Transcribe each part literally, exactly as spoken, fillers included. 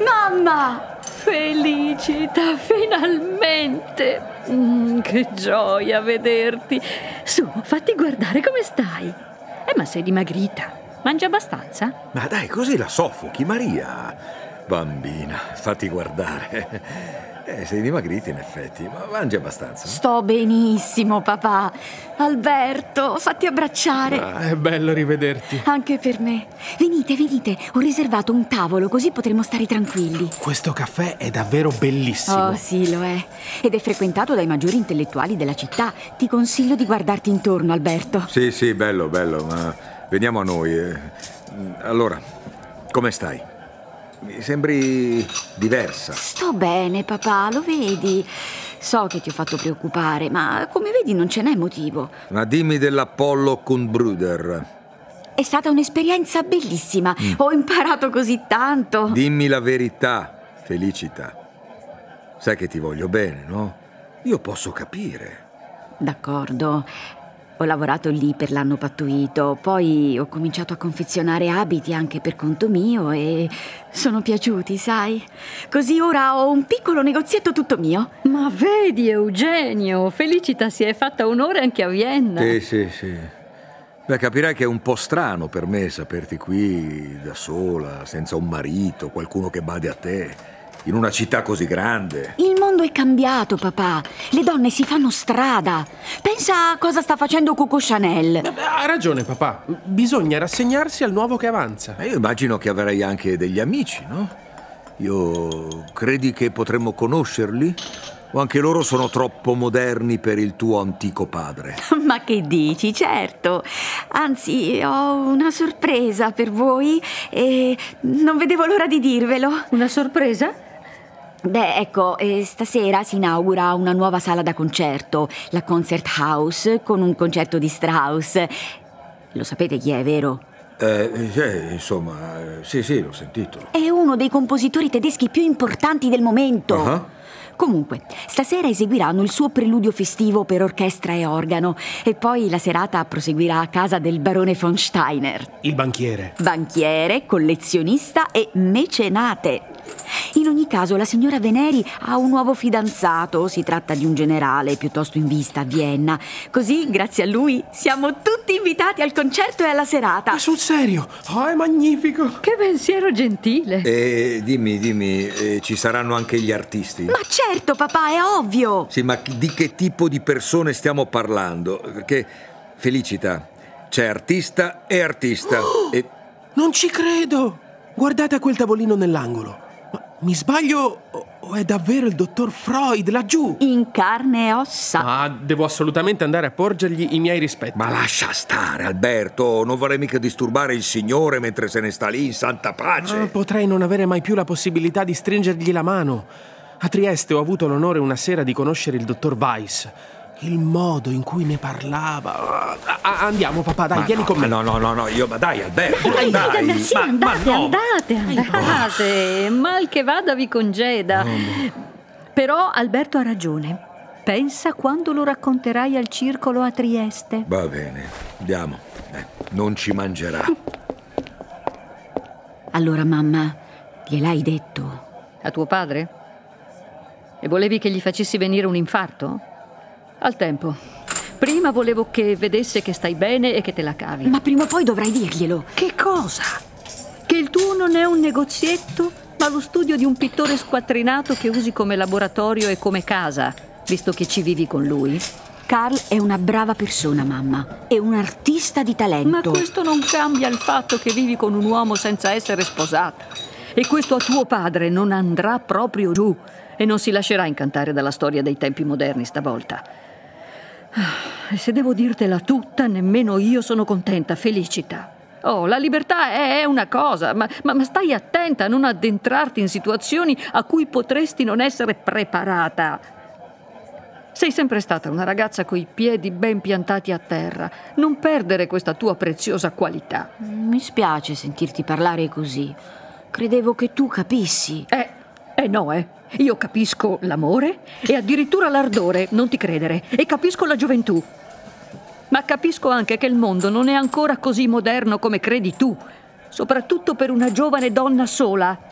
Mamma! Felicita, finalmente! Mm, che gioia vederti! Su, fatti guardare come stai. Eh, ma sei dimagrita. Mangi abbastanza? Ma dai, così la soffochi, Maria. Bambina, fatti guardare. Eh, sei dimagrita in effetti, ma mangi abbastanza. Sto benissimo, papà. Alberto, fatti abbracciare. Ah, è bello rivederti. Anche per me. Venite, venite. Ho riservato un tavolo, così potremo stare tranquilli. Questo caffè è davvero bellissimo. Oh, sì, lo è. Ed è frequentato dai maggiori intellettuali della città. Ti consiglio di guardarti intorno, Alberto. Sì, sì, bello, bello, ma veniamo a noi. eh. Allora, come stai? Mi sembri diversa. Sto bene, papà, lo vedi. So che ti ho fatto preoccupare, ma come vedi non ce n'è motivo. Ma dimmi dell'Apollo Kundbruder. È stata un'esperienza bellissima. Mm. Ho imparato così tanto. Dimmi la verità, Felicita. Sai che ti voglio bene, no? Io posso capire. D'accordo. Ho lavorato lì per l'anno pattuito, poi ho cominciato a confezionare abiti anche per conto mio e sono piaciuti, sai? Così ora ho un piccolo negozietto tutto mio. Ma vedi, Eugenio, Felicita si è fatta onore anche a Vienna. Sì, sì, sì. Beh, capirai che è un po' strano per me saperti qui da sola, senza un marito, qualcuno che badi a te, in una città così grande. Il mondo è cambiato, papà. Le donne si fanno strada. Pensa a cosa sta facendo Coco Chanel. Ha ragione, papà. Bisogna rassegnarsi al nuovo che avanza. E io immagino che avrai anche degli amici, no? Io credi che potremmo conoscerli? O anche loro sono troppo moderni per il tuo antico padre? Ma che dici? Certo. Anzi, ho una sorpresa per voi e non vedevo l'ora di dirvelo. Una sorpresa? Beh, ecco, eh, stasera si inaugura una nuova sala da concerto, la Concert House, con un concerto di Strauss. Lo sapete chi è, vero? Eh, eh, insomma, eh, sì, sì, l'ho sentito. È uno dei compositori tedeschi più importanti del momento. Uh-huh. Comunque, stasera eseguiranno il suo preludio festivo per orchestra e organo e poi la serata proseguirà a casa del barone von Steiner. Il banchiere. Banchiere, collezionista e mecenate. In ogni caso, la signora Veneri ha un nuovo fidanzato. Si tratta di un generale piuttosto in vista a Vienna. Così, grazie a lui, siamo tutti invitati al concerto e alla serata. Ma sul serio? Oh, è magnifico. Che pensiero gentile. E dimmi, dimmi, eh, ci saranno anche gli artisti? Ma certo, papà, è ovvio. Sì, ma di che tipo di persone stiamo parlando? Perché, Felicita, c'è artista e artista. Oh, e... Non ci credo. Guardate a quel tavolino nell'angolo. Ma mi sbaglio o è davvero il dottor Freud laggiù? In carne e ossa. Ah, devo assolutamente andare a porgergli i miei rispetti. Ma lascia stare, Alberto. Non vorrei mica disturbare il signore mentre se ne sta lì in santa pace. Ah, potrei non avere mai più la possibilità di stringergli la mano. A Trieste ho avuto l'onore una sera di conoscere il dottor Weiss. Il modo in cui ne parlava. Ah, andiamo, papà, dai, ma vieni no, con me. No, no, no, no, io, ma dai, Alberto, Dai, dai. dai, sì, ma, andate, ma no. andate, andate. Mal che vada vi congeda. Però Alberto ha ragione. Pensa quando lo racconterai al circolo a Trieste. Va bene, andiamo. Eh, non ci mangerà. Allora, mamma, gliel'hai detto? A tuo padre? E volevi che gli facessi venire un infarto? Al tempo. Prima volevo che vedesse che stai bene e che te la cavi. Ma prima o poi dovrai dirglielo. Che cosa? Che il tuo non è un negozietto, ma lo studio di un pittore squattrinato che usi come laboratorio e come casa, visto che ci vivi con lui? Carl è una brava persona, mamma. È un artista di talento. Ma questo non cambia il fatto che vivi con un uomo senza essere sposata. E questo a tuo padre non andrà proprio giù e non si lascerà incantare dalla storia dei tempi moderni stavolta. E se devo dirtela tutta, nemmeno io sono contenta, Felicita. Oh, la libertà è una cosa, ma, ma, ma stai attenta a non addentrarti in situazioni a cui potresti non essere preparata. Sei sempre stata una ragazza coi piedi ben piantati a terra. Non perdere questa tua preziosa qualità. Mi spiace sentirti parlare così. Credevo che tu capissi. Eh, eh no, eh. Io capisco l'amore e addirittura l'ardore, non ti credere, e capisco la gioventù. Ma capisco anche che il mondo non è ancora così moderno come credi tu, soprattutto per una giovane donna sola.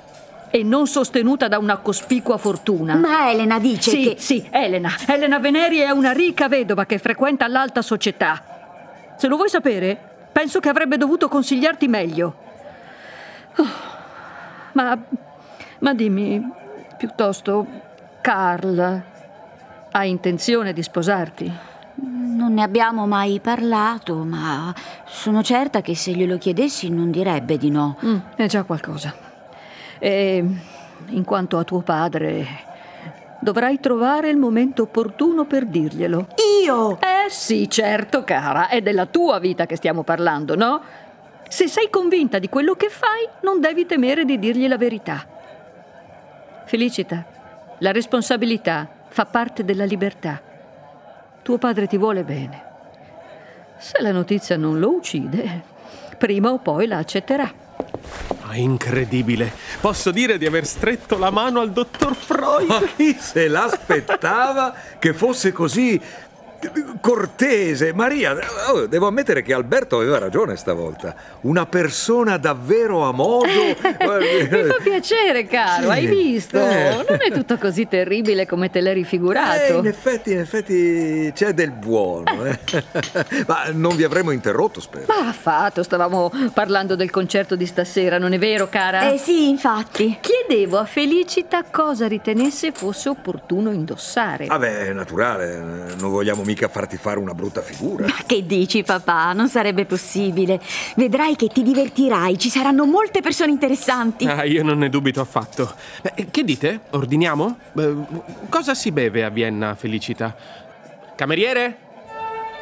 e non sostenuta da una cospicua fortuna. Ma Elena dice sì, che... Sì, Elena. Elena Veneri è una ricca vedova che frequenta l'alta società. Se lo vuoi sapere, penso che avrebbe dovuto consigliarti meglio. Oh, ma... ma dimmi, piuttosto, Carl ha intenzione di sposarti? Non ne abbiamo mai parlato, ma sono certa che se glielo chiedessi non direbbe di no. Mm, è già qualcosa. E in quanto a tuo padre, dovrai trovare il momento opportuno per dirglielo. Io? Eh sì, certo, cara, è della tua vita che stiamo parlando, no? Se sei convinta di quello che fai, non devi temere di dirgli la verità. Felicita, la responsabilità fa parte della libertà. Tuo padre ti vuole bene. Se la notizia non lo uccide, prima o poi la accetterà. Ah, incredibile. Posso dire di aver stretto la mano al dottor Freud? Ma chi se l'aspettava che fosse così cortese? Maria, oh, devo ammettere che Alberto aveva ragione stavolta. Una persona davvero a modo. Mi fa piacere, caro, Sì, hai visto? eh. Non è tutto così terribile come te l'hai Eh, rifigurato. in effetti, in effetti c'è del buono. Eh. Ma non vi avremo interrotto, spero. Ma affatto, stavamo parlando del concerto di stasera, non è vero, cara? Eh sì, infatti. Chiedevo a Felicita cosa ritenesse fosse opportuno indossare. Vabbè, è naturale, non vogliamo mica farti fare una brutta figura. Ma che dici, papà? Non sarebbe possibile. Vedrai che ti divertirai, ci saranno molte persone interessanti. Ah, io non ne dubito affatto. Eh, che dite? Ordiniamo? Eh, cosa si beve a Vienna, Felicita? Cameriere?